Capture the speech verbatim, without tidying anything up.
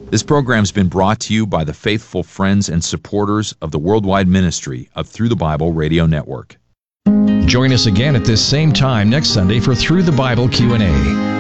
This program's been brought to you by the faithful friends and supporters of the worldwide ministry of Through the Bible Radio Network. Join us again at this same time next Sunday for Through the Bible Q and A.